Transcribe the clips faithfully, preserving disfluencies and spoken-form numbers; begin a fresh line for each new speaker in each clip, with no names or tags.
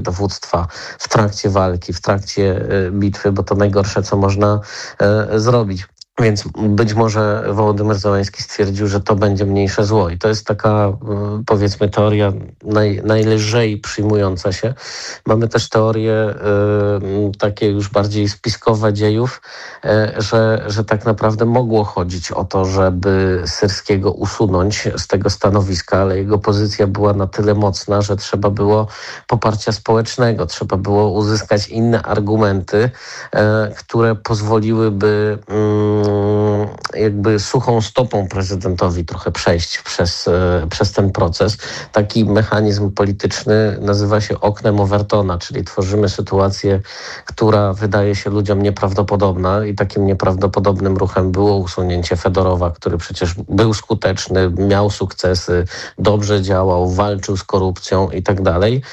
dowództwa w trakcie walki, w trakcie bitwy, bo to najgorsze, co można zrobić. Więc być może Wołodymyr Zełenski stwierdził, że to będzie mniejsze zło. I to jest taka, powiedzmy, teoria naj, najlżej przyjmująca się. Mamy też teorie y, takie już bardziej spiskowe dziejów, y, że, że tak naprawdę mogło chodzić o to, żeby Syrskiego usunąć z tego stanowiska, ale jego pozycja była na tyle mocna, że trzeba było poparcia społecznego, trzeba było uzyskać inne argumenty, y, które pozwoliłyby y, jakby suchą stopą prezydentowi trochę przejść przez, przez ten proces. Taki mechanizm polityczny nazywa się oknem Overtona, czyli tworzymy sytuację, która wydaje się ludziom nieprawdopodobna i takim nieprawdopodobnym ruchem było usunięcie Fedorowa, który przecież był skuteczny, miał sukcesy, dobrze działał, walczył z korupcją i tak dalej,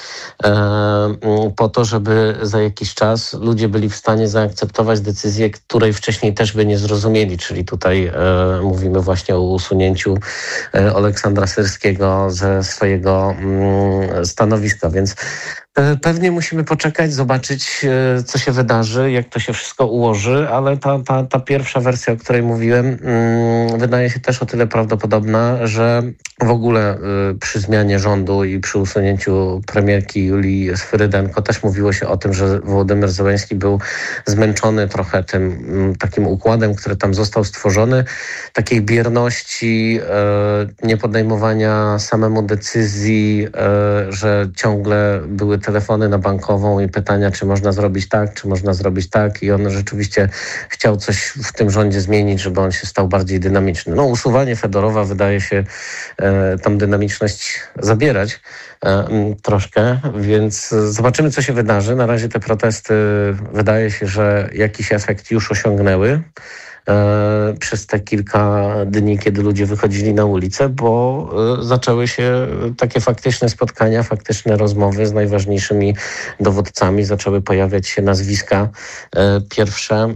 po to, żeby za jakiś czas ludzie byli w stanie zaakceptować decyzję, której wcześniej też by nie zrozumieli. Czyli tutaj e, mówimy właśnie o usunięciu e, Oleksandra Syrskiego ze swojego mm, stanowiska, więc e, pewnie musimy poczekać, zobaczyć, e, co się wydarzy, jak to się wszystko ułoży, ale ta, ta, ta pierwsza wersja, o której mówiłem, mm, wydaje się też o tyle prawdopodobna, że w ogóle e, przy zmianie rządu i przy usunięciu premierki Julii Swyrydenko też mówiło się o tym, że Wołodymyr Zełenski był zmęczony trochę tym m, takim układem, który tam został stworzony, takiej bierności, e, niepodejmowania samemu decyzji, e, że ciągle były telefony na bankową i pytania, czy można zrobić tak, czy można zrobić tak, i on rzeczywiście chciał coś w tym rządzie zmienić, żeby on się stał bardziej dynamiczny. No, usuwanie Fedorowa wydaje się e, tą dynamiczność zabierać e, troszkę, więc zobaczymy, co się wydarzy. Na razie te protesty wydaje się, że jakiś efekt już osiągnęły przez te kilka dni, kiedy ludzie wychodzili na ulicę, bo zaczęły się takie faktyczne spotkania, faktyczne rozmowy z najważniejszymi dowódcami, zaczęły pojawiać się nazwiska pierwsze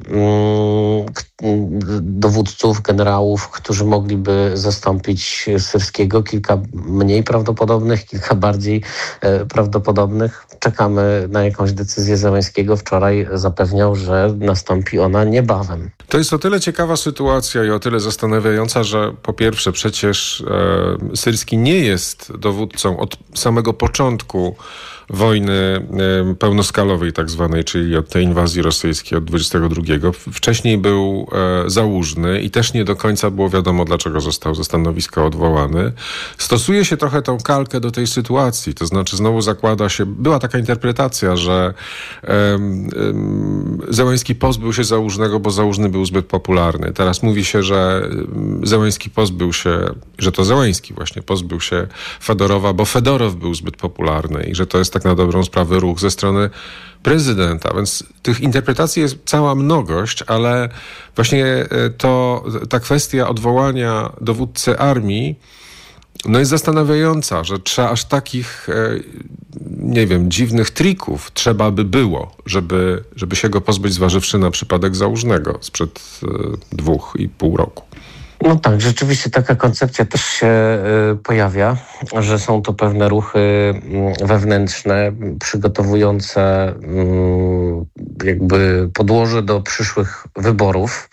dowódców, generałów, którzy mogliby zastąpić Syrskiego. Kilka mniej prawdopodobnych, kilka bardziej prawdopodobnych. Czekamy na jakąś decyzję Zełenskiego. Wczoraj zapewniał, że nastąpi ona niebawem.
To jest o tyle ciekawa sytuacja i o tyle zastanawiająca, że po pierwsze przecież e, Syrski nie jest dowódcą od samego początku wojny e, pełnoskalowej tak zwanej, czyli od tej inwazji rosyjskiej od dwudziestego drugiego. Wcześniej był e, załóżny i też nie do końca było wiadomo, dlaczego został ze stanowiska odwołany. Stosuje się trochę tą kalkę do tej sytuacji, to znaczy znowu zakłada się, była taka interpretacja, że e, e, Zełenski pozbył się Załóżnego, bo Załóżny był zbyt popularny. Teraz mówi się, że Zełenski pozbył się, że to Zełenski właśnie pozbył się Fedorowa, bo Fedorow był zbyt popularny i że to jest tak na dobrą sprawę ruch ze strony prezydenta. Więc tych interpretacji jest cała mnogość, ale właśnie to, ta kwestia odwołania dowódcy armii no jest zastanawiająca, że trzeba aż takich, nie wiem, dziwnych trików trzeba by było, żeby, żeby się go pozbyć, zważywszy na przypadek Załóżnego sprzed dwóch i pół roku.
No tak, rzeczywiście taka koncepcja też się y, pojawia, że są to pewne ruchy y, wewnętrzne, przygotowujące y, jakby podłoże do przyszłych wyborów.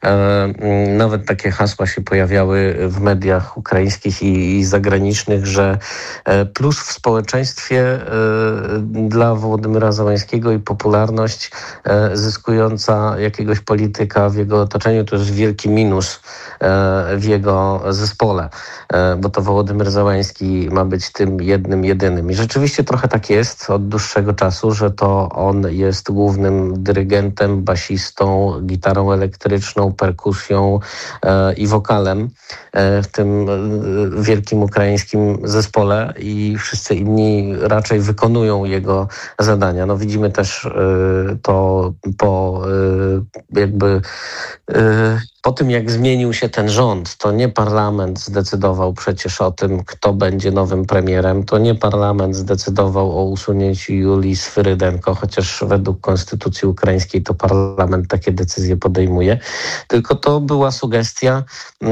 Nawet takie hasła się pojawiały w mediach ukraińskich i, i zagranicznych, że plus w społeczeństwie dla Wołodymyra Zełenskiego i popularność zyskująca jakiegoś polityka w jego otoczeniu to jest wielki minus w jego zespole, bo to Wołodymyr Zełenski ma być tym jednym, jedynym. I rzeczywiście trochę tak jest od dłuższego czasu, że to on jest głównym dyrygentem, basistą, gitarą elektryczną, perkusją e, i wokalem e, w tym e, wielkim ukraińskim zespole i wszyscy inni raczej wykonują jego zadania. No widzimy też e, to po e, jakby e, po tym, jak zmienił się ten ten rząd, to nie parlament zdecydował przecież o tym, kto będzie nowym premierem, to nie parlament zdecydował o usunięciu Julii Swyrydenko, chociaż według konstytucji ukraińskiej to parlament takie decyzje podejmuje, tylko to była sugestia,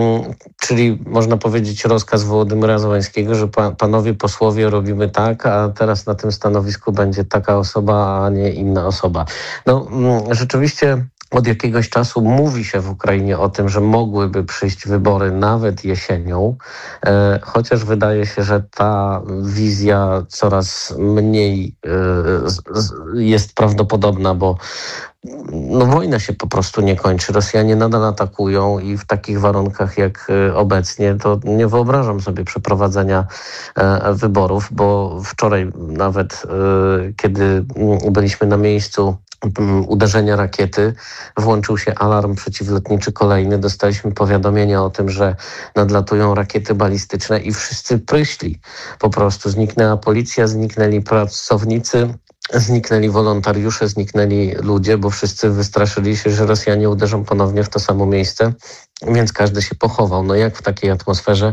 czyli można powiedzieć rozkaz Wołodymyra Zełenskiego, że panowie posłowie robimy tak, a teraz na tym stanowisku będzie taka osoba, a nie inna osoba. No rzeczywiście od jakiegoś czasu mówi się w Ukrainie o tym, że mogłyby przyjść wybory nawet jesienią, e, chociaż wydaje się, że ta wizja coraz mniej e, z, z, jest prawdopodobna, bo no wojna się po prostu nie kończy. Rosjanie nadal atakują i w takich warunkach jak obecnie to nie wyobrażam sobie przeprowadzenia e, wyborów, bo wczoraj nawet e, kiedy byliśmy na miejscu uderzenia rakiety, włączył się alarm przeciwlotniczy kolejny. Dostaliśmy powiadomienie o tym, że nadlatują rakiety balistyczne i wszyscy pryśli. Po prostu zniknęła policja, zniknęli pracownicy, zniknęli wolontariusze, zniknęli ludzie, bo wszyscy wystraszyli się, że Rosjanie uderzą ponownie w to samo miejsce, więc każdy się pochował. No jak w takiej atmosferze,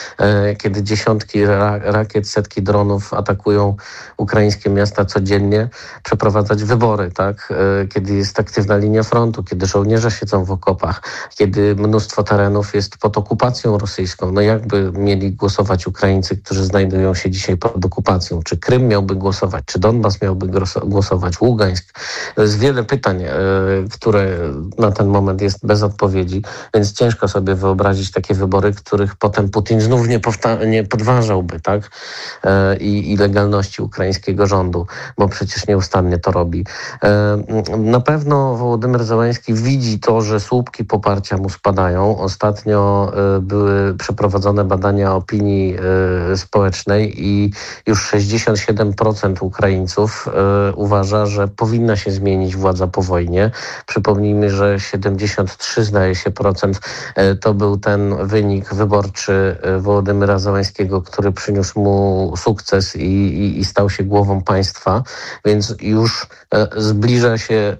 e, kiedy dziesiątki ra- rakiet, setki dronów atakują ukraińskie miasta codziennie, przeprowadzać wybory, tak? E, kiedy jest aktywna linia frontu, kiedy żołnierze siedzą w okopach, kiedy mnóstwo terenów jest pod okupacją rosyjską. No jakby mieli głosować Ukraińcy, którzy znajdują się dzisiaj pod okupacją? Czy Krym miałby głosować? Czy Donbas miałby głosować? Ługańsk? Jest wiele pytań, e, które na ten moment jest bez odpowiedzi, więc ciężko sobie wyobrazić takie wybory, których potem Putin znów nie, powta- nie podważałby, tak? E, i, i legalności ukraińskiego rządu, bo przecież nieustannie to robi. E, na pewno Wołodymyr Zełenski widzi to, że słupki poparcia mu spadają. Ostatnio e, były przeprowadzone badania opinii e, społecznej i już sześćdziesiąt siedem procent Ukraińców e, uważa, że powinna się zmienić władza po wojnie. Przypomnijmy, że siedemdziesiąt trzy zdaje się procent to był ten wynik wyborczy Wołodymyra Zełenskiego, który przyniósł mu sukces i, i, i stał się głową państwa, więc już zbliża się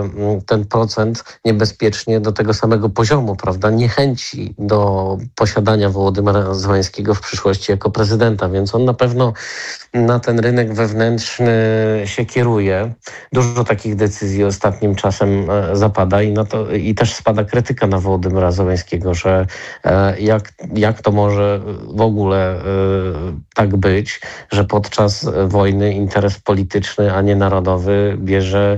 ten procent niebezpiecznie do tego samego poziomu, prawda? Niechęci do posiadania Wołodymyra Zełenskiego w przyszłości jako prezydenta, więc on na pewno na ten rynek wewnętrzny się kieruje. Dużo takich decyzji ostatnim czasem zapada i, na to, i też spada krytyka na Wołodymyra Zełenskiego, że jak, jak to może w ogóle tak być, że podczas wojny interes polityczny, a nie narodowy bierze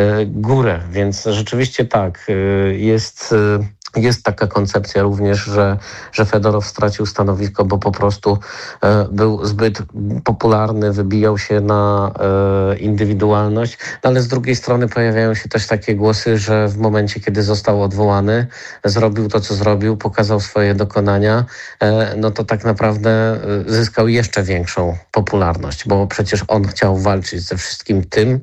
górę. Więc rzeczywiście tak, jest... Jest taka koncepcja również, że, że Fedorow stracił stanowisko, bo po prostu e, był zbyt popularny, wybijał się na e, indywidualność, no ale z drugiej strony pojawiają się też takie głosy, że w momencie, kiedy został odwołany, zrobił to, co zrobił, pokazał swoje dokonania, e, no to tak naprawdę zyskał jeszcze większą popularność, bo przecież on chciał walczyć ze wszystkim tym,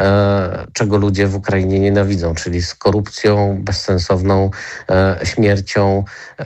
e, czego ludzie w Ukrainie nienawidzą, czyli z korupcją bezsensowną, śmiercią, e,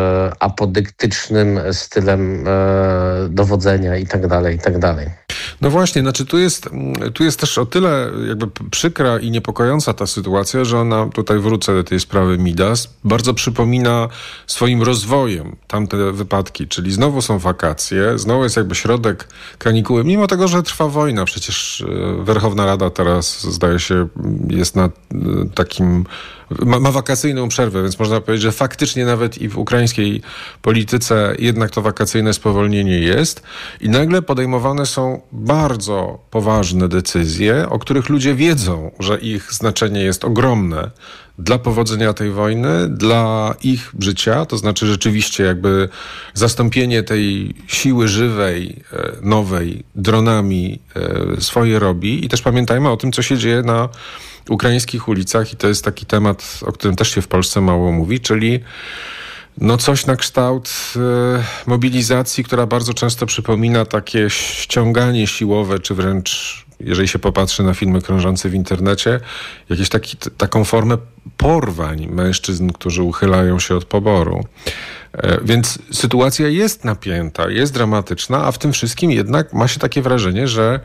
apodyktycznym stylem e, dowodzenia i tak dalej, i tak dalej.
No właśnie, znaczy tu jest, tu jest też o tyle jakby przykra i niepokojąca ta sytuacja, że ona, tutaj wrócę do tej sprawy Midas, bardzo przypomina swoim rozwojem tamte wypadki, czyli znowu są wakacje, znowu jest jakby środek kanikuły, mimo tego, że trwa wojna, przecież Werchowna Rada teraz zdaje się jest na takim Ma, ma wakacyjną przerwę, więc można powiedzieć, że faktycznie nawet i w ukraińskiej polityce jednak to wakacyjne spowolnienie jest i nagle podejmowane są bardzo poważne decyzje, o których ludzie wiedzą, że ich znaczenie jest ogromne dla powodzenia tej wojny, dla ich życia, to znaczy rzeczywiście jakby zastąpienie tej siły żywej, nowej dronami swoje robi i też pamiętajmy o tym, co się dzieje na ukraińskich ulicach i to jest taki temat, o którym też się w Polsce mało mówi, czyli no coś na kształt y, mobilizacji, która bardzo często przypomina takie ściąganie siłowe, czy wręcz, jeżeli się popatrzy na filmy krążące w internecie, jakieś taki, t- taką formę porwań mężczyzn, którzy uchylają się od poboru. E, więc sytuacja jest napięta, jest dramatyczna, a w tym wszystkim jednak ma się takie wrażenie, że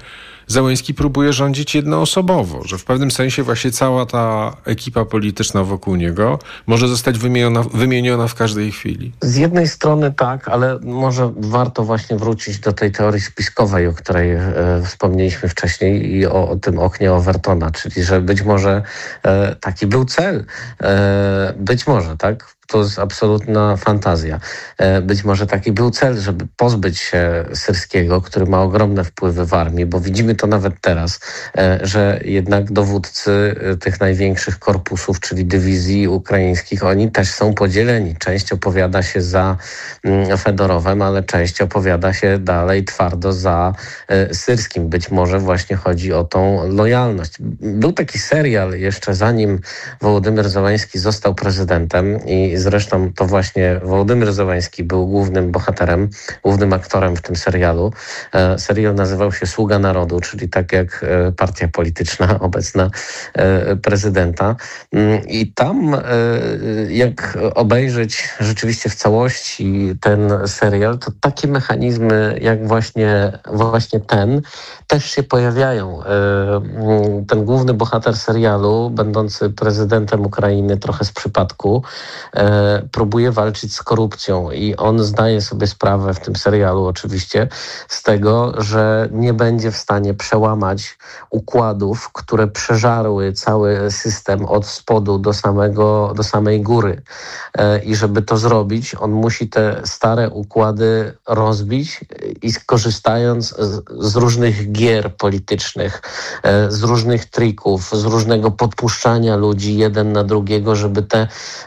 Zełenski próbuje rządzić jednoosobowo, że w pewnym sensie właśnie cała ta ekipa polityczna wokół niego może zostać wymieniona, wymieniona w każdej chwili.
Z jednej strony tak, ale może warto właśnie wrócić do tej teorii spiskowej, o której e, wspomnieliśmy wcześniej i o, o tym oknie Overtona, czyli że być może e, taki był cel. E, być może, tak? To jest absolutna fantazja. Być może taki był cel, żeby pozbyć się Syrskiego, który ma ogromne wpływy w armii, bo widzimy to nawet teraz, że jednak dowódcy tych największych korpusów, czyli dywizji ukraińskich, oni też są podzieleni. Część opowiada się za Fedorowem, ale część opowiada się dalej twardo za Syrskim. Być może właśnie chodzi o tą lojalność. Był taki serial jeszcze zanim Wołodymyr Zełenski został prezydentem i zresztą to właśnie Wołodymyr Zełenski był głównym bohaterem, głównym aktorem w tym serialu. E, serial nazywał się Sługa Narodu, czyli tak jak e, partia polityczna obecna e, prezydenta. Mm, I tam e, jak obejrzeć rzeczywiście w całości ten serial, to takie mechanizmy jak właśnie, właśnie ten też się pojawiają. E, ten główny bohater serialu, będący prezydentem Ukrainy trochę z przypadku, e, próbuje walczyć z korupcją i on zdaje sobie sprawę w tym serialu oczywiście z tego, że nie będzie w stanie przełamać układów, które przeżarły cały system od spodu do samego, do samej góry. I żeby to zrobić, on musi te stare układy rozbić i skorzystając z, z różnych gier politycznych, z różnych trików, z różnego podpuszczania ludzi jeden na drugiego, żeby te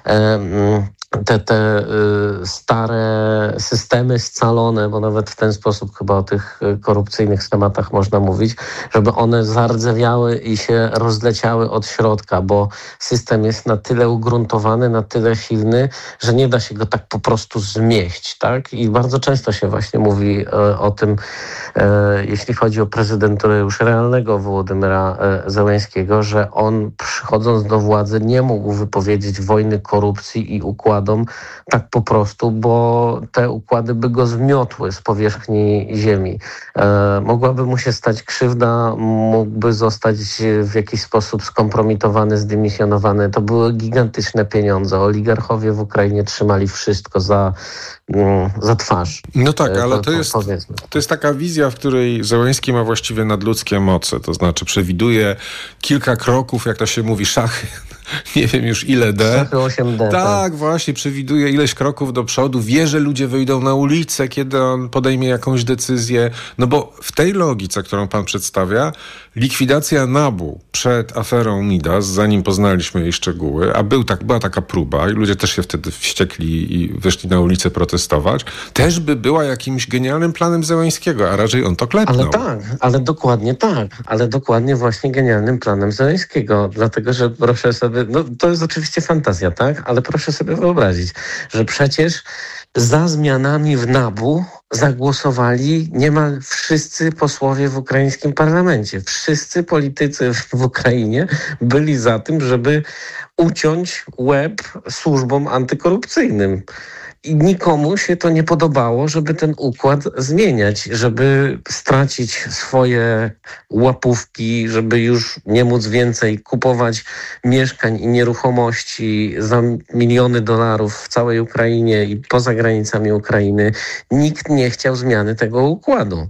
te, te y, stare systemy scalone, bo nawet w ten sposób chyba o tych korupcyjnych schematach można mówić, żeby one zardzewiały i się rozleciały od środka, bo system jest na tyle ugruntowany, na tyle silny, że nie da się go tak po prostu zmieść, tak? I bardzo często się właśnie mówi y, o tym, y, jeśli chodzi o prezydenturę już realnego Wołodymyra y, Zełenskiego, że on przychodząc do władzy nie mógł wypowiedzieć wojny korupcji i układu tak po prostu, bo te układy by go zmiotły z powierzchni ziemi. E, mogłaby mu się stać krzywda, mógłby zostać w jakiś sposób skompromitowany, zdymisjonowany. To były gigantyczne pieniądze. Oligarchowie w Ukrainie trzymali wszystko za, mm, za twarz.
No tak, ale to, to, jest, to jest taka wizja, w której Zełenski ma właściwie nadludzkie moce. To znaczy przewiduje kilka kroków, jak to się mówi, szachy. Nie wiem już ile D.
Szachy osiem D.
Tak, tak, właśnie, przewiduje ileś kroków do przodu, wie, że ludzie wyjdą na ulicę, kiedy on podejmie jakąś decyzję. No bo w tej logice, którą pan przedstawia, likwidacja Nabu przed aferą Midas, zanim poznaliśmy jej szczegóły, a był tak, była taka próba i ludzie też się wtedy wściekli i wyszli na ulicę protestować, też by była jakimś genialnym planem Zełenskiego, a raczej on to klepnął.
Ale tak, ale dokładnie tak, ale dokładnie właśnie genialnym planem Zełenskiego, dlatego, że proszę sobie, no to jest oczywiście fantazja, tak, ale proszę sobie wyobrazić, że przecież za zmianami w Nabu zagłosowali niemal wszyscy posłowie w ukraińskim parlamencie. Wszyscy politycy w Ukrainie byli za tym, żeby uciąć łeb służbom antykorupcyjnym. I nikomu się to nie podobało, żeby ten układ zmieniać, żeby stracić swoje łapówki, żeby już nie móc więcej kupować mieszkań i nieruchomości za miliony dolarów w całej Ukrainie i poza granicami Ukrainy. Nikt nie chciał zmiany tego układu.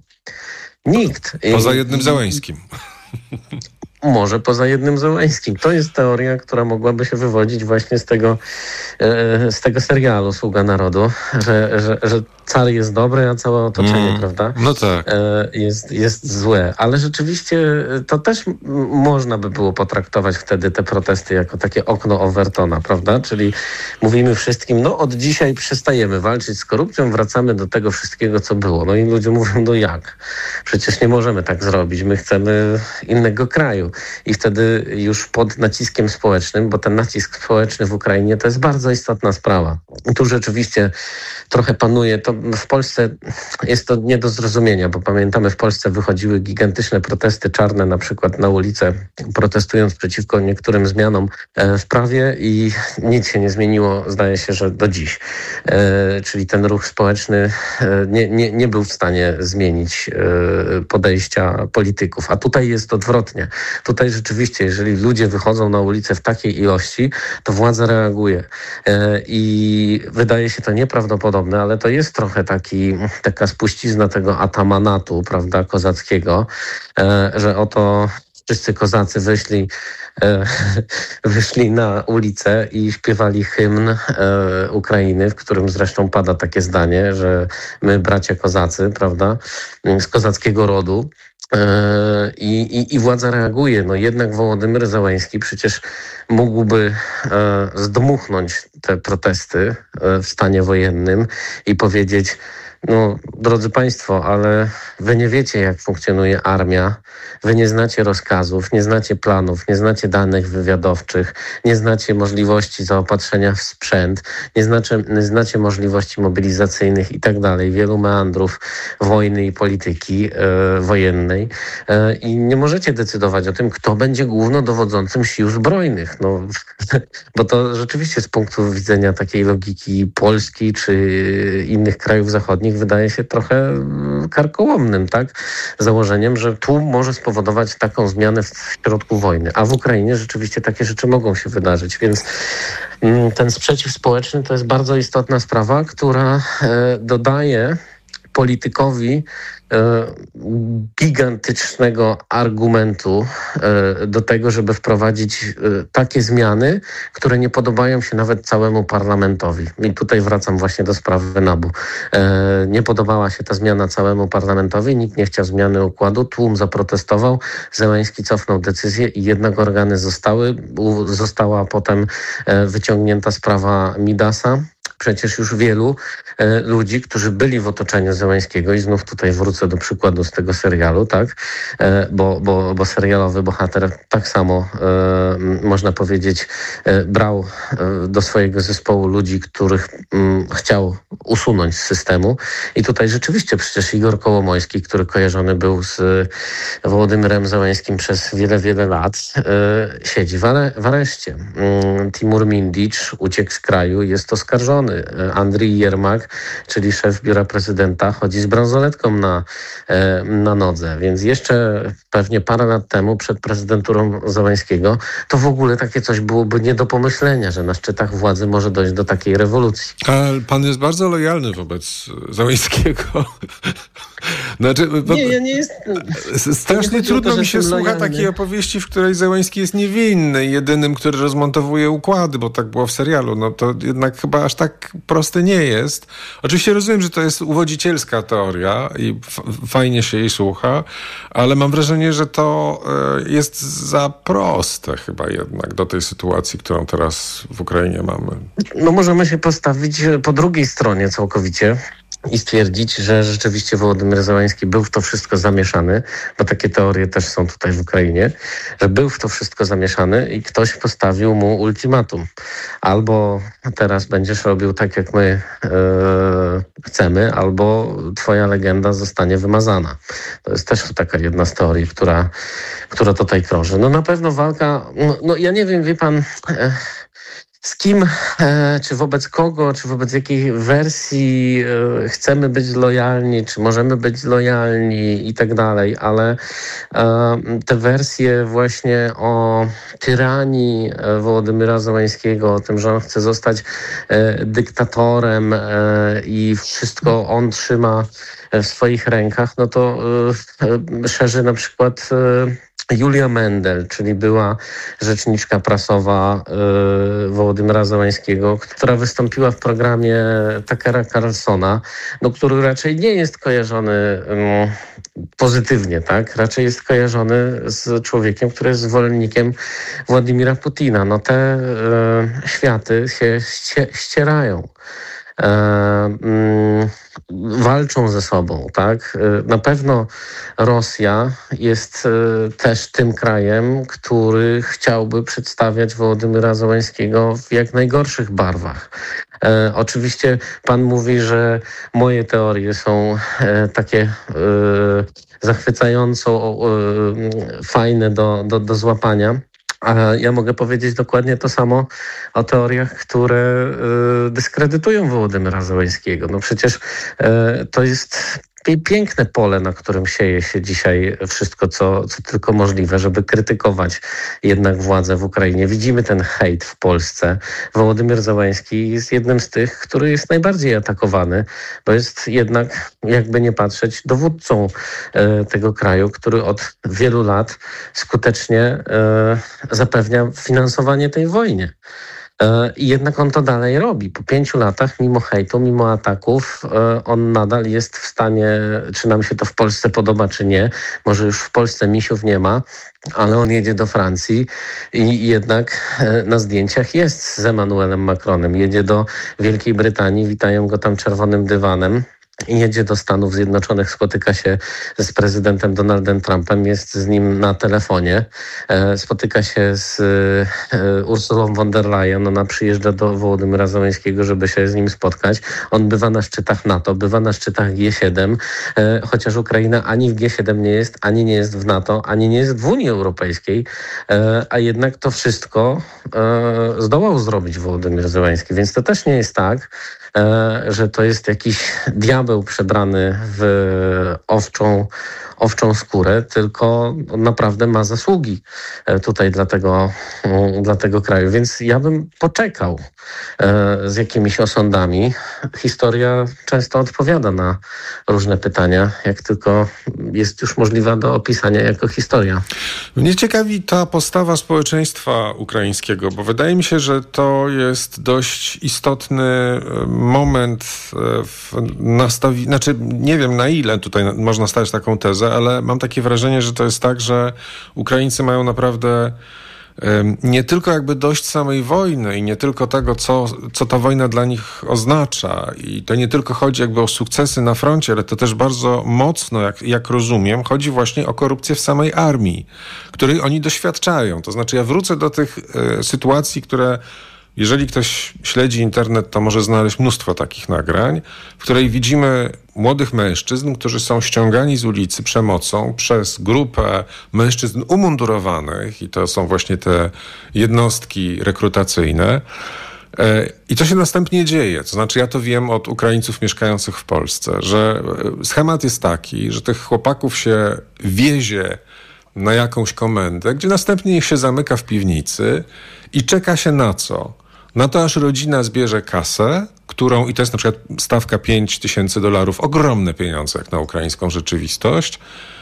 Nikt.
Poza jednym Zełenskim.
Może poza jednym Zełenskim. To jest teoria, która mogłaby się wywodzić właśnie z tego, z tego serialu Sługa Narodu, że, że, że car jest dobry, a całe otoczenie, mm, prawda?
No tak.
Jest, jest złe. Ale rzeczywiście to też można by było potraktować wtedy te protesty jako takie okno Overtona, prawda? Czyli mówimy wszystkim, no od dzisiaj przestajemy walczyć z korupcją, wracamy do tego wszystkiego, co było. No i ludzie mówią, no jak? Przecież nie możemy tak zrobić. My chcemy innego kraju. I wtedy już pod naciskiem społecznym, bo ten nacisk społeczny w Ukrainie to jest bardzo istotna sprawa. I tu rzeczywiście trochę panuje, to w Polsce jest to nie do zrozumienia, bo pamiętamy, w Polsce wychodziły gigantyczne protesty czarne na przykład na ulicę, protestując przeciwko niektórym zmianom w prawie i nic się nie zmieniło, zdaje się, że do dziś. Czyli ten ruch społeczny nie, nie, nie był w stanie zmienić podejścia polityków. A tutaj jest odwrotnie. Tutaj rzeczywiście, jeżeli ludzie wychodzą na ulicę w takiej ilości, to władza reaguje. I wydaje się to nieprawdopodobne, ale to jest trochę taki, taka spuścizna tego atamanatu, prawda, kozackiego, że oto wszyscy kozacy wyszli, e, wyszli na ulicę i śpiewali hymn e, Ukrainy, w którym zresztą pada takie zdanie, że my bracia kozacy, prawda, z kozackiego rodu. I, i, I władza reaguje. No jednak Wołodymyr Zełenski przecież mógłby e, zdmuchnąć te protesty e, w stanie wojennym i powiedzieć: no, drodzy Państwo, ale wy nie wiecie, jak funkcjonuje armia, wy nie znacie rozkazów, nie znacie planów, nie znacie danych wywiadowczych, nie znacie możliwości zaopatrzenia w sprzęt, nie znacie, nie znacie możliwości mobilizacyjnych i tak dalej, wielu meandrów wojny i polityki e, wojennej e, i nie możecie decydować o tym, kto będzie głównodowodzącym sił zbrojnych. No, bo to rzeczywiście z punktu widzenia takiej logiki Polski czy innych krajów zachodnich wydaje się trochę karkołomnym, tak? Założeniem, że tu może spowodować taką zmianę w środku wojny. A w Ukrainie rzeczywiście takie rzeczy mogą się wydarzyć, więc ten sprzeciw społeczny to jest bardzo istotna sprawa, która dodaje politykowi gigantycznego argumentu do tego, żeby wprowadzić takie zmiany, które nie podobają się nawet całemu parlamentowi. I tutaj wracam właśnie do sprawy Nabu. Nie podobała się ta zmiana całemu parlamentowi, nikt nie chciał zmiany układu, tłum zaprotestował, Zełenski cofnął decyzję i jednak organy zostały. Została potem wyciągnięta sprawa Midasa. Przecież już wielu e, ludzi, którzy byli w otoczeniu Zełenskiego, i znów tutaj wrócę do przykładu z tego serialu, tak, e, bo, bo, bo serialowy bohater tak samo, e, można powiedzieć, e, brał e, do swojego zespołu ludzi, których m, chciał usunąć z systemu. I tutaj rzeczywiście przecież Igor Kołomojski, który kojarzony był z Wołodymyrem Zełenskim przez wiele, wiele lat, e, siedzi w, are, w areszcie. E, Timur Mindicz uciekł z kraju, jest oskarżony. Andrii Jermak, czyli szef biura prezydenta, chodzi z bransoletką na, na nodze. Więc jeszcze pewnie parę lat temu, przed prezydenturą Zełenskiego, to w ogóle takie coś byłoby nie do pomyślenia, że na szczytach władzy może dojść do takiej rewolucji.
A pan jest bardzo lojalny wobec Zełenskiego. Znaczy,
nie, ja nie jestem...
Strasznie nie trudno to, mi się słucha takiej opowieści, w której Zełenski jest niewinny, jedynym, który rozmontowuje układy, bo tak było w serialu. No to jednak chyba aż tak proste nie jest. Oczywiście rozumiem, że to jest uwodzicielska teoria i f- fajnie się jej słucha, ale mam wrażenie, że to y, jest za proste chyba jednak do tej sytuacji, którą teraz w Ukrainie mamy.
No możemy się postawić po drugiej stronie całkowicie i stwierdzić, że rzeczywiście Wołodymyr Zełenski był w to wszystko zamieszany, bo takie teorie też są tutaj w Ukrainie, że był w to wszystko zamieszany i ktoś postawił mu ultimatum. Albo teraz będziesz robił tak, jak my e, chcemy, albo twoja legenda zostanie wymazana. To jest też taka jedna z teorii, która, która tutaj krąży. No na pewno walka, no, no ja nie wiem, wie pan... E, Z kim, e, czy wobec kogo, czy wobec jakiej wersji e, chcemy być lojalni, czy możemy być lojalni i tak dalej, ale e, te wersje właśnie o tyranii e, Wołodymyra Zełenskiego, o tym, że on chce zostać e, dyktatorem e, i wszystko on trzyma w swoich rękach, no to e, szerzy na przykład e, Julia Mendel, czyli była rzeczniczka prasowa y, Wołodymyra Zełenskiego, która wystąpiła w programie Tuckera Carlsona, no, który raczej nie jest kojarzony y, pozytywnie, tak? Raczej jest kojarzony z człowiekiem, który jest zwolennikiem Władimira Putina. No te y, światy się ście, ścierają. e, mm, walczą ze sobą, tak? Na pewno Rosja jest e, też tym krajem, który chciałby przedstawiać Wołodymyra Zełenskiego w jak najgorszych barwach. E, oczywiście pan mówi, że moje teorie są e, takie e, zachwycająco e, fajne do, do, do złapania. A ja mogę powiedzieć dokładnie to samo o teoriach, które y, dyskredytują Wołodymyra Zełenskiego. No przecież y, to jest piękne pole, na którym sieje się dzisiaj wszystko, co, co tylko możliwe, żeby krytykować jednak władzę w Ukrainie. Widzimy ten hejt w Polsce. Wołodymyr Zełenski jest jednym z tych, który jest najbardziej atakowany, bo jest jednak, jakby nie patrzeć, dowódcą e, tego kraju, który od wielu lat skutecznie e, zapewnia finansowanie tej wojnie. I jednak on to dalej robi. Po pięciu latach, mimo hejtu, mimo ataków, on nadal jest w stanie, czy nam się to w Polsce podoba, czy nie. Może już w Polsce misiów nie ma, ale on jedzie do Francji i jednak na zdjęciach jest z Emmanuelem Macronem. Jedzie do Wielkiej Brytanii, witają go tam czerwonym dywanem. Jedzie do Stanów Zjednoczonych, spotyka się z prezydentem Donaldem Trumpem, jest z nim na telefonie, spotyka się z Ursulą von der Leyen, ona przyjeżdża do Wołodymyra Zełenskiego, żeby się z nim spotkać. On bywa na szczytach NATO, bywa na szczytach G siedem, chociaż Ukraina ani w G siedem nie jest, ani nie jest w NATO, ani nie jest w Unii Europejskiej, a jednak to wszystko zdołał zrobić Wołodymyr Zełenski, więc to też nie jest tak, że to jest jakiś diabeł przebrany w owczą, owczą skórę, tylko naprawdę ma zasługi tutaj dla tego, dla tego kraju. Więc ja bym poczekał z jakimiś osądami. Historia często odpowiada na różne pytania, jak tylko jest już możliwa do opisania jako historia.
Mnie ciekawi ta postawa społeczeństwa ukraińskiego, bo wydaje mi się, że to jest dość istotny moment w nastawi... Znaczy, nie wiem na ile tutaj można stawiać taką tezę, ale mam takie wrażenie, że to jest tak, że Ukraińcy mają naprawdę nie tylko jakby dość samej wojny i nie tylko tego, co, co ta wojna dla nich oznacza. I to nie tylko chodzi jakby o sukcesy na froncie, ale to też bardzo mocno, jak, jak rozumiem, chodzi właśnie o korupcję w samej armii, której oni doświadczają. To znaczy ja wrócę do tych y, sytuacji, które jeżeli ktoś śledzi internet, to może znaleźć mnóstwo takich nagrań, w której widzimy młodych mężczyzn, którzy są ściągani z ulicy przemocą przez grupę mężczyzn umundurowanych i to są właśnie te jednostki rekrutacyjne. I co się następnie dzieje? To znaczy ja to wiem od Ukraińców mieszkających w Polsce, że schemat jest taki, że tych chłopaków się wiezie na jakąś komendę, gdzie następnie ich się zamyka w piwnicy i czeka się na co? Na to, aż rodzina zbierze kasę, którą, i to jest na przykład stawka pięć tysięcy dolarów, ogromne pieniądze jak na ukraińską rzeczywistość.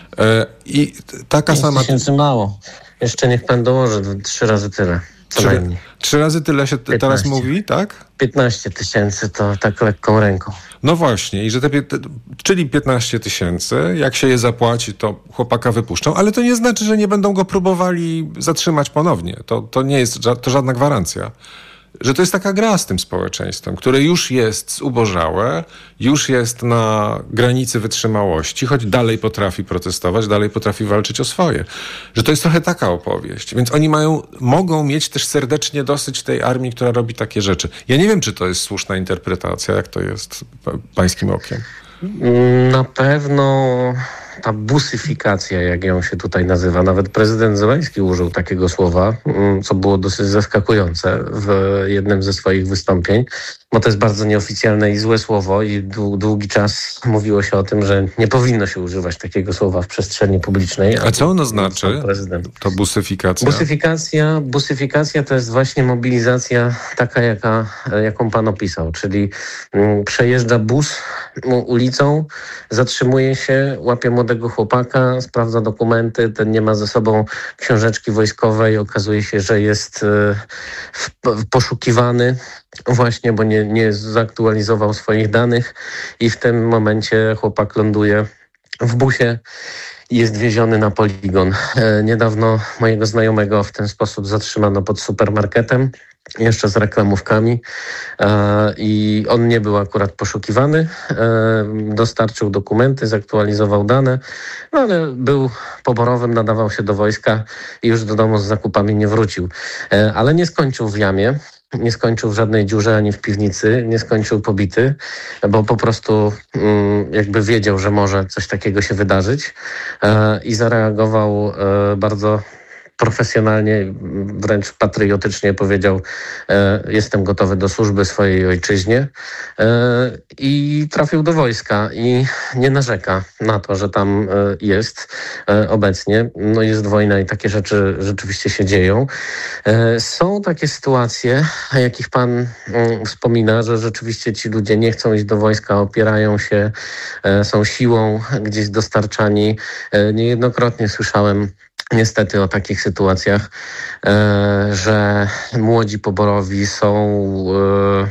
I taka sama...
pięć tysięcy mało. Jeszcze niech pan dołoży trzy razy tyle. Co
trzy,
najmniej.
Trzy razy tyle się
piętnaście
teraz mówi, tak?
piętnaście tysięcy to tak lekką ręką.
No właśnie, i że te, czyli piętnaście tysięcy, jak się je zapłaci, to chłopaka wypuszczą, ale to nie znaczy, że nie będą go próbowali zatrzymać ponownie. To, to nie jest to żadna gwarancja. Że to jest taka gra z tym społeczeństwem, które już jest zubożałe, już jest na granicy wytrzymałości, choć dalej potrafi protestować, dalej potrafi walczyć o swoje. Że to jest trochę taka opowieść. Więc oni mają, mogą mieć też serdecznie dosyć tej armii, która robi takie rzeczy. Ja nie wiem, czy to jest słuszna interpretacja, jak to jest pańskim okiem.
Na pewno ta busyfikacja, jak ją się tutaj nazywa, nawet prezydent Zełenski użył takiego słowa, co było dosyć zaskakujące w jednym ze swoich wystąpień, bo to jest bardzo nieoficjalne i złe słowo i długi czas mówiło się o tym, że nie powinno się używać takiego słowa w przestrzeni publicznej.
A, a co ono znaczy, to busyfikacja?
Busyfikacja, busyfikacja to jest właśnie mobilizacja taka, jaka, jaką pan opisał, czyli mm, przejeżdża bus ulicą, zatrzymuje się, łapie młodego chłopaka, sprawdza dokumenty, ten nie ma ze sobą książeczki wojskowej, okazuje się, że jest e, poszukiwany właśnie, bo nie, nie zaktualizował swoich danych i w tym momencie chłopak ląduje w busie i jest wieziony na poligon. E, niedawno mojego znajomego w ten sposób zatrzymano pod supermarketem. jeszcze z reklamówkami i on nie był akurat poszukiwany. Dostarczył dokumenty, zaktualizował dane, no ale był poborowym, nadawał się do wojska i już do domu z zakupami nie wrócił. Ale nie skończył w jamie, nie skończył w żadnej dziurze ani w piwnicy, nie skończył pobity, bo po prostu jakby wiedział, że może coś takiego się wydarzyć i zareagował bardzo profesjonalnie, wręcz patriotycznie powiedział: e, jestem gotowy do służby swojej ojczyźnie, e, i trafił do wojska i nie narzeka na to, że tam e, jest e, obecnie. No jest wojna i takie rzeczy rzeczywiście się dzieją. E, są takie sytuacje, o jakich pan mm, wspomina, że rzeczywiście ci ludzie nie chcą iść do wojska, opierają się, e, są siłą gdzieś dostarczani. E, niejednokrotnie słyszałem niestety o takich sytuacjach, e, że młodzi poborowi są e,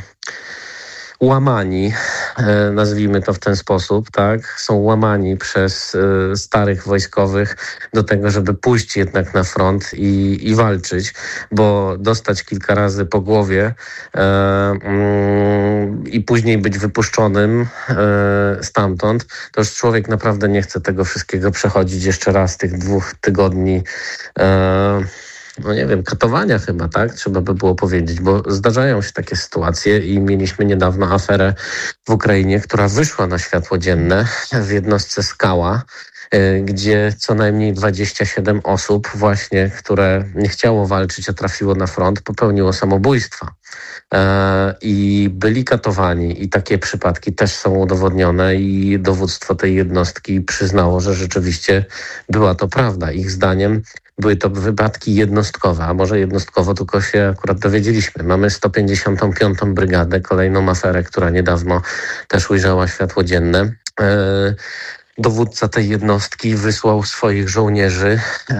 łamani, e, nazwijmy to w ten sposób, tak? Są łamani przez e, starych wojskowych do tego, żeby pójść jednak na front i, i walczyć, bo dostać kilka razy po głowie e, mm, i później być wypuszczonym e, stamtąd, to już człowiek naprawdę nie chce tego wszystkiego przechodzić jeszcze raz, tych dwóch tygodni e, no nie wiem, katowania chyba, tak? Trzeba by było powiedzieć, bo zdarzają się takie sytuacje i mieliśmy niedawno aferę w Ukrainie, która wyszła na światło dzienne w jednostce Skała, gdzie co najmniej dwadzieścia siedem osób właśnie, które nie chciało walczyć, a trafiło na front, popełniło samobójstwa. I byli katowani i takie przypadki też są udowodnione i dowództwo tej jednostki przyznało, że rzeczywiście była to prawda. Ich zdaniem były to wypadki jednostkowe, a może jednostkowo tylko się akurat dowiedzieliśmy. Mamy sto pięćdziesiątą piątą Brygadę, kolejną aferę, która niedawno też ujrzała światło dzienne. Dowódca tej jednostki wysłał swoich żołnierzy e,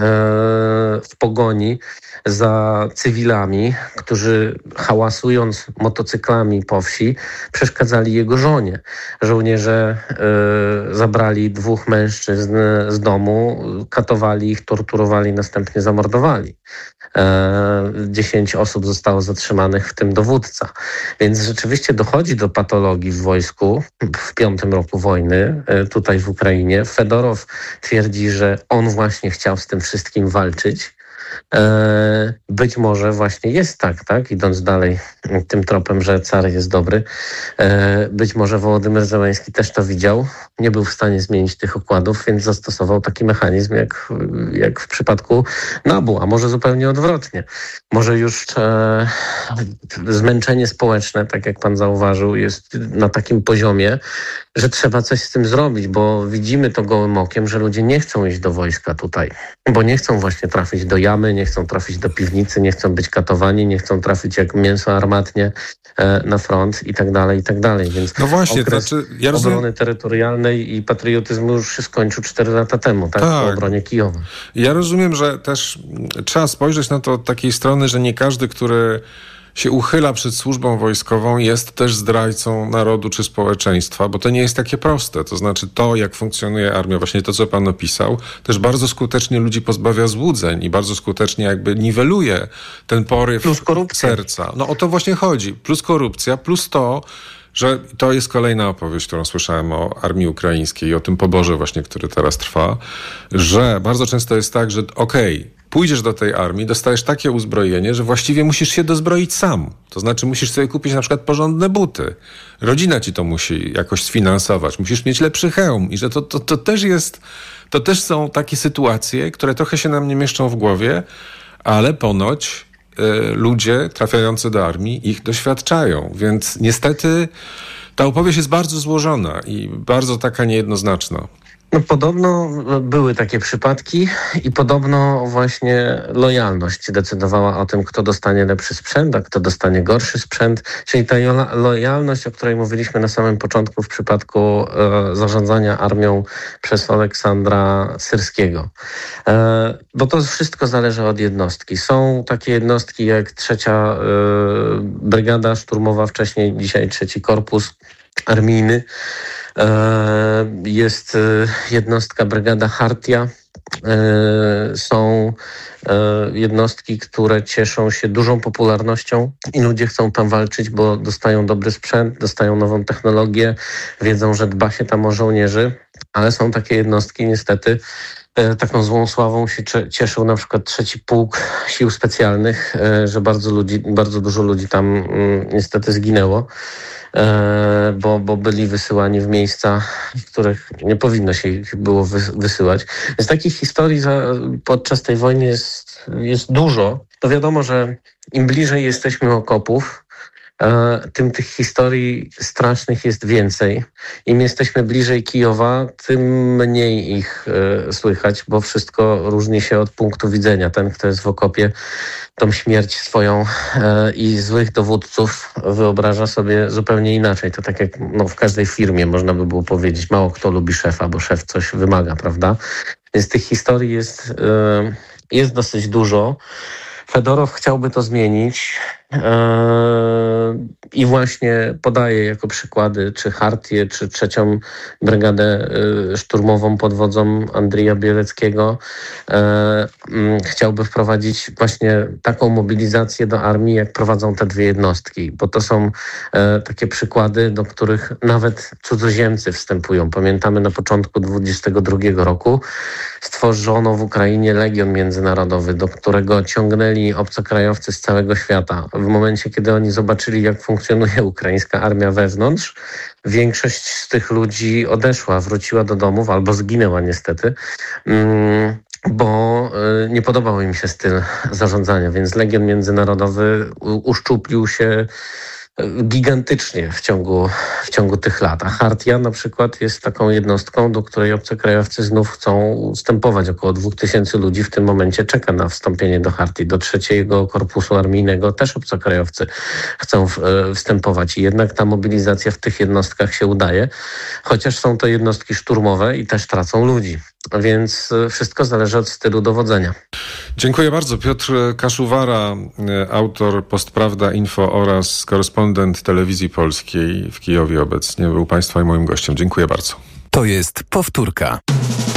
w pogoni za cywilami, którzy hałasując motocyklami po wsi przeszkadzali jego żonie. Żołnierze e, zabrali dwóch mężczyzn z domu, katowali ich, torturowali, następnie zamordowali. E, dziesięć osób zostało zatrzymanych, w tym dowódca. Więc rzeczywiście dochodzi do patologii w wojsku w piątym roku wojny, e, tutaj w Ukrainie. Fedorow twierdzi, że on właśnie chciał z tym wszystkim walczyć. E, być może właśnie jest tak, tak, idąc dalej tym tropem, że car jest dobry. E, być może Wołodymyr Zełenski też to widział, nie był w stanie zmienić tych układów, więc zastosował taki mechanizm jak, jak w przypadku Nabu, a może zupełnie odwrotnie. Może już e, zmęczenie społeczne, tak jak pan zauważył, jest na takim poziomie, że trzeba coś z tym zrobić, bo widzimy to gołym okiem, że ludzie nie chcą iść do wojska tutaj, bo nie chcą właśnie trafić do jamy, nie chcą trafić do piwnicy, nie chcą być katowani, nie chcą trafić jak mięso armatnie e, na front i tak dalej, i tak dalej. Więc
no właśnie,
okres
znaczy, ja rozumiem...
obrony terytorialnej i patriotyzmu już się skończył cztery lata temu, tak?
tak?
Po obronie Kijowa.
Ja rozumiem, że też trzeba spojrzeć na to od takiej strony, że nie każdy, który się uchyla przed służbą wojskową, jest też zdrajcą narodu czy społeczeństwa, bo to nie jest takie proste. To znaczy to, jak funkcjonuje armia, właśnie to, co pan opisał, też bardzo skutecznie ludzi pozbawia złudzeń i bardzo skutecznie jakby niweluje ten poryw serca. No o to właśnie chodzi. Plus korupcja, plus to, że to jest kolejna opowieść, którą słyszałem o armii ukraińskiej i o tym poborze właśnie, który teraz trwa, że bardzo często jest tak, że okej, okay, pójdziesz do tej armii, dostajesz takie uzbrojenie, że właściwie musisz się dozbroić sam. To znaczy musisz sobie kupić na przykład porządne buty. Rodzina ci to musi jakoś sfinansować. Musisz mieć lepszy hełm. I że to, to, to też jest, to też są takie sytuacje, które trochę się nam nie mieszczą w głowie, ale ponoć y, ludzie trafiający do armii ich doświadczają. Więc niestety ta opowieść jest bardzo złożona i bardzo taka niejednoznaczna.
No podobno były takie przypadki i podobno właśnie lojalność decydowała o tym, kto dostanie lepszy sprzęt, a kto dostanie gorszy sprzęt. Czyli ta lojalność, o której mówiliśmy na samym początku w przypadku e, zarządzania armią przez Aleksandra Syrskiego. E, bo to wszystko zależy od jednostki. Są takie jednostki jak trzecia e, Brygada Szturmowa, wcześniej dzisiaj trzeci Korpus Armijny, Jest jednostka Brygada Hartia. Są jednostki, które cieszą się dużą popularnością i ludzie chcą tam walczyć, bo dostają dobry sprzęt, dostają nową technologię, wiedzą, że dba się tam o żołnierzy, ale są takie jednostki niestety. Taką złą sławą się cieszył na przykład trzeci Pułk Sił Specjalnych, że bardzo, ludzi, bardzo dużo ludzi tam niestety zginęło, bo, bo byli wysyłani w miejsca, w których nie powinno się ich było wysyłać. Więc takich historii za, podczas tej wojny jest, jest dużo. To wiadomo, że im bliżej jesteśmy okopów, tym tych historii strasznych jest więcej. Im jesteśmy bliżej Kijowa, tym mniej ich e, słychać, bo wszystko różni się od punktu widzenia. Ten, kto jest w okopie, tą śmierć swoją e, i złych dowódców wyobraża sobie zupełnie inaczej. To tak jak no, w każdej firmie można by było powiedzieć, mało kto lubi szefa, bo szef coś wymaga, prawda? Więc tych historii jest, e, jest dosyć dużo. Fedorow chciałby to zmienić yy, i właśnie podaje jako przykłady czy Hartię, czy trzecią Brygadę yy, Szturmową pod wodzą Andrija Bieleckiego. Yy, yy, chciałby wprowadzić właśnie taką mobilizację do armii, jak prowadzą te dwie jednostki, bo to są yy, takie przykłady, do których nawet cudzoziemcy wstępują. Pamiętamy na początku dwudziestego drugiego roku stworzono w Ukrainie Legion Międzynarodowy, do którego ciągnęli obcokrajowcy z całego świata. W momencie, kiedy oni zobaczyli, jak funkcjonuje ukraińska armia wewnątrz, większość z tych ludzi odeszła, wróciła do domów albo zginęła niestety, bo nie podobał im się styl zarządzania, więc Legion Międzynarodowy uszczuplił się gigantycznie w ciągu, w ciągu tych lat. A Hartia na przykład jest taką jednostką, do której obcokrajowcy znów chcą wstępować. Około dwóch tysięcy ludzi w tym momencie czeka na wstąpienie do Hartii. Do trzeciego korpusu armijnego też obcokrajowcy chcą w, wstępować. I jednak ta mobilizacja w tych jednostkach się udaje, chociaż są to jednostki szturmowe i też tracą ludzi. Więc wszystko zależy od stylu dowodzenia.
Dziękuję bardzo. Piotr Kaszuwara, autor Postprawda Info oraz korespondent Telewizji Polskiej w Kijowie obecnie był Państwa i moim gościem. Dziękuję bardzo.
To jest powtórka.